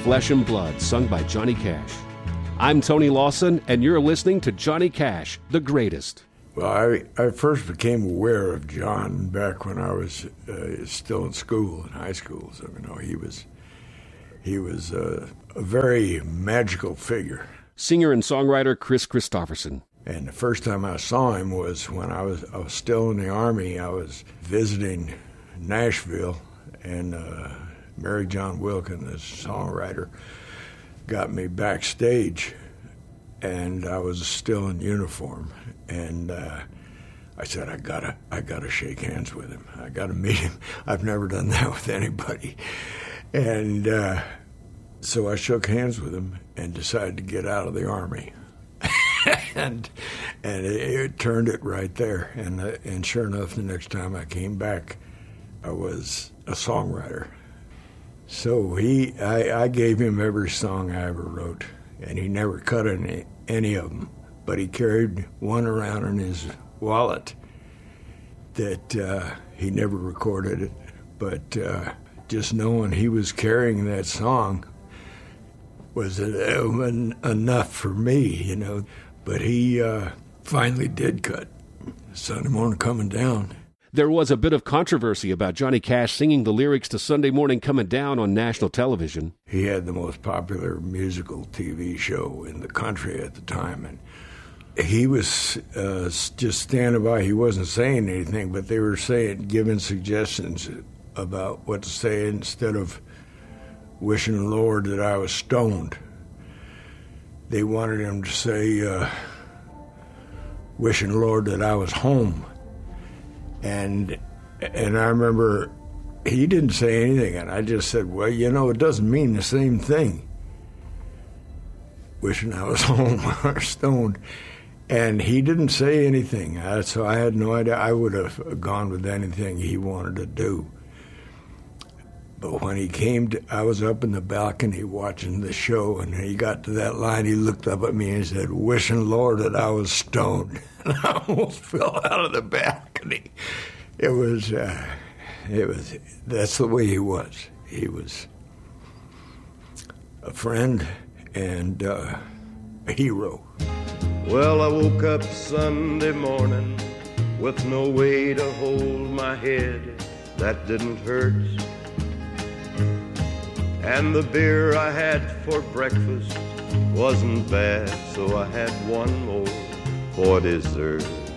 Flesh and Blood, sung by Johnny Cash. I'm Tony Lawson, and you're listening to Johnny Cash, the greatest. Well, I first became aware of John back when I was still in school, in high school. So, he was a very magical figure. Singer and songwriter Chris Christopherson. And the first time I saw him was when I was still in the Army. I was visiting Nashville, and Mary John Wilkin, the songwriter, got me backstage, and I was still in uniform. And I said, I gotta shake hands with him. I gotta meet him. I've never done that with anybody. And so I shook hands with him and decided to get out of the Army. and it turned it right there. And sure enough, the next time I came back, I was a songwriter. So I gave him every song I ever wrote, and he never cut any of them. But he carried one around in his wallet that he never recorded it. But just knowing he was carrying that song was enough for me, But he finally did cut Sunday Morning Coming Down. There was a bit of controversy about Johnny Cash singing the lyrics to Sunday Morning Coming Down on national television. He had the most popular musical TV show in the country at the time, and he was just standing by. He wasn't saying anything, but they were giving suggestions about what to say instead of wishing the Lord that I was stoned. They wanted him to say, wishing the Lord that I was home. And I remember he didn't say anything, and I just said, well, it doesn't mean the same thing. Wishing I was home or stoned. And he didn't say anything, so I had no idea. I would have gone with anything he wanted to do. But when he came I was up in the balcony watching the show, and he got to that line, he looked up at me and he said, wishing, Lord, that I was stoned. And I almost fell out of the balcony. It was, that's the way he was. He was a friend and a hero. Well, I woke up Sunday morning with no way to hold my head. That didn't hurt. And the beer I had for breakfast wasn't bad, so I had one more for dessert.